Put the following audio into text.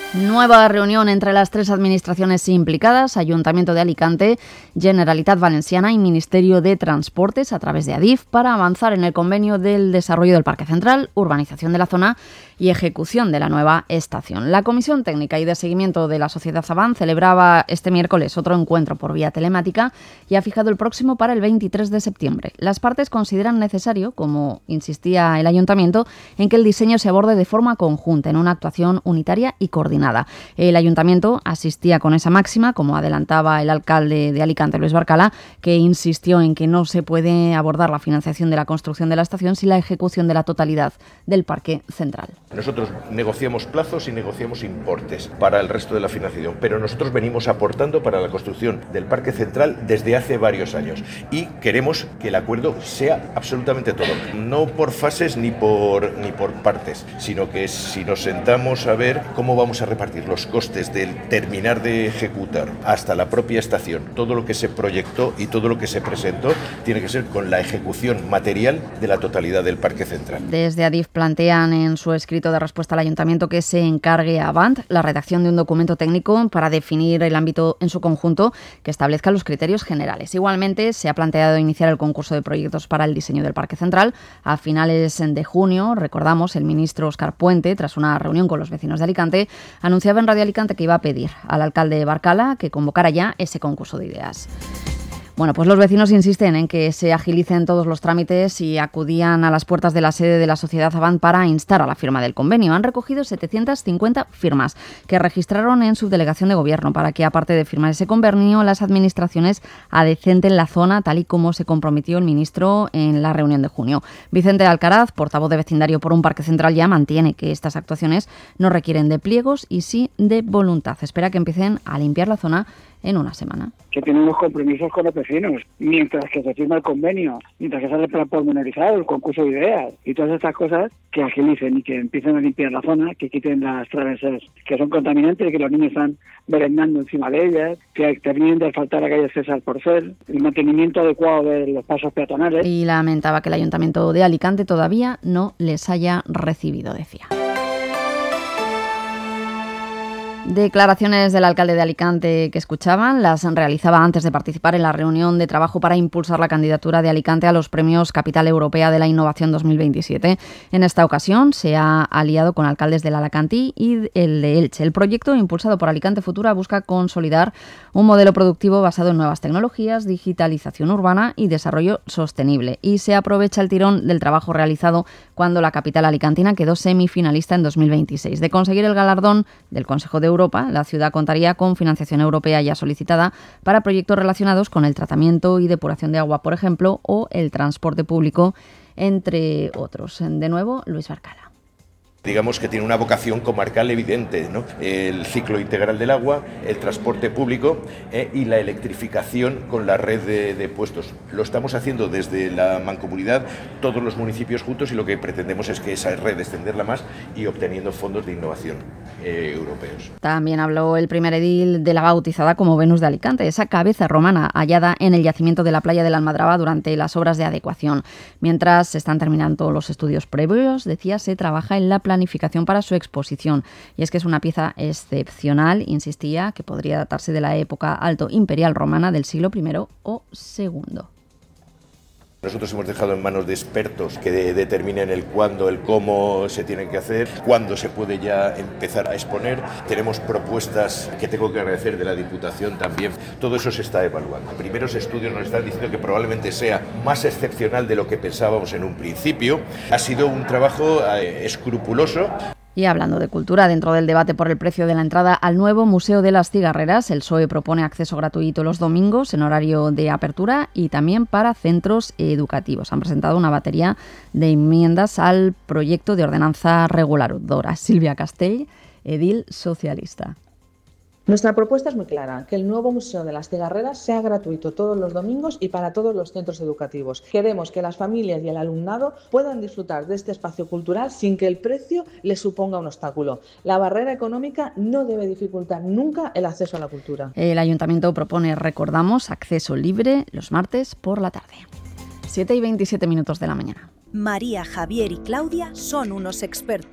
Nueva reunión entre las tres administraciones implicadas, Ayuntamiento de Alicante, Generalitat Valenciana y Ministerio de Transportes a través de Adif, para avanzar en el convenio del desarrollo del Parque Central, urbanización de la zona y ejecución de la nueva estación. La Comisión Técnica y de Seguimiento de la Sociedad Avant celebraba este miércoles otro encuentro por vía telemática y ha fijado el próximo para el 23 de septiembre. Las partes consideran necesario, como insistía el Ayuntamiento, en que el diseño se aborde de forma conjunta, en una actuación unitaria y coordinada. El Ayuntamiento asistía con esa máxima, como adelantaba el alcalde de Alicante, Luis Barcala, que insistió en que no se puede abordar la financiación de la construcción de la estación sin la ejecución de la totalidad del Parque Central. Nosotros negociamos plazos y negociamos importes para el resto de la financiación, pero nosotros venimos aportando para la construcción del Parque Central desde hace varios años y queremos que el acuerdo sea absolutamente todo, no por fases ni por partes, sino que si nos sentamos a ver cómo vamos a repartir los costes del terminar de ejecutar hasta la propia estación, todo lo que se proyectó y todo lo que se presentó tiene que ser con la ejecución material de la totalidad del Parque Central. Desde Adif plantean en su escrito de respuesta al Ayuntamiento que se encargue a Avant la redacción de un documento técnico para definir el ámbito en su conjunto que establezca los criterios generales. Igualmente, se ha planteado iniciar el concurso de proyectos para el diseño del Parque Central a finales de junio. Recordamos, el ministro Óscar Puente, tras una reunión con los vecinos de Alicante, anunciaba en Radio Alicante que iba a pedir al alcalde Barcala que convocara ya ese concurso de ideas. Bueno, pues los vecinos insisten en que se agilicen todos los trámites y acudían a las puertas de la sede de la Sociedad Avant para instar a la firma del convenio. Han recogido 750 firmas que registraron en su delegación de gobierno para que, aparte de firmar ese convenio, las administraciones adecenten la zona tal y como se comprometió el ministro en la reunión de junio. Vicente Alcaraz, portavoz de Vecindario por un Parque Central, ya mantiene que estas actuaciones no requieren de pliegos y sí de voluntad. Espera que empiecen a limpiar la zona en una semana. Que tienen unos compromisos con los vecinos, mientras que se firma el convenio, mientras que sale el plan pormenorizado, el concurso de ideas y todas estas cosas, que agilicen y que empiecen a limpiar la zona, que quiten las travesas que son contaminantes y que los niños están merendando encima de ellas, que terminen de asfaltar la calle César Porcel, el mantenimiento adecuado de los pasos peatonales. Y lamentaba que el Ayuntamiento de Alicante todavía no les haya recibido, decía. Declaraciones del alcalde de Alicante que escuchaban las realizaba antes de participar en la reunión de trabajo para impulsar la candidatura de Alicante a los premios Capital Europea de la Innovación 2027. En esta ocasión se ha aliado con alcaldes del Alacantí y el de Elche. El proyecto, impulsado por Alicante Futura, busca consolidar un modelo productivo basado en nuevas tecnologías, digitalización urbana y desarrollo sostenible. Y se aprovecha el tirón del trabajo realizado cuando la capital alicantina quedó semifinalista en 2026. De conseguir el galardón del Consejo de Europa, la ciudad contaría con financiación europea ya solicitada para proyectos relacionados con el tratamiento y depuración de agua, por ejemplo, o el transporte público, entre otros. De nuevo, Luis Barcala. Digamos que tiene una vocación comarcal evidente, ¿no? El ciclo integral del agua, el transporte público y la electrificación con la red de puestos. Lo estamos haciendo desde la mancomunidad, todos los municipios juntos, y lo que pretendemos es que esa red extenderla más y obteniendo fondos de innovación europeos. También habló el primer edil de la bautizada como Venus de Alicante, esa cabeza romana hallada en el yacimiento de la playa de la Almadraba durante las obras de adecuación. Mientras se están terminando los estudios previos, decía, se trabaja en la planificación para su exposición. Y es que es una pieza excepcional, insistía, que podría datarse de la época alto imperial romana del siglo I o II. Nosotros hemos dejado en manos de expertos que determinen el cuándo, el cómo se tiene que hacer, cuándo se puede ya empezar a exponer. Tenemos propuestas que tengo que agradecer de la Diputación también. Todo eso se está evaluando. Primeros estudios nos están diciendo que probablemente sea más excepcional de lo que pensábamos en un principio. Ha sido un trabajo escrupuloso. Y hablando de cultura, dentro del debate por el precio de la entrada al nuevo Museo de las Cigarreras, el PSOE propone acceso gratuito los domingos en horario de apertura y también para centros educativos. Han presentado una batería de enmiendas al proyecto de ordenanza reguladora. Silvia Castell, edil socialista. Nuestra propuesta es muy clara, que el nuevo Museo de las Cigarreras sea gratuito todos los domingos y para todos los centros educativos. Queremos que las familias y el alumnado puedan disfrutar de este espacio cultural sin que el precio les suponga un obstáculo. La barrera económica no debe dificultar nunca el acceso a la cultura. El Ayuntamiento propone, recordamos, acceso libre los martes por la tarde. 7:27 de la mañana. María, Javier y Claudia son unos expertos.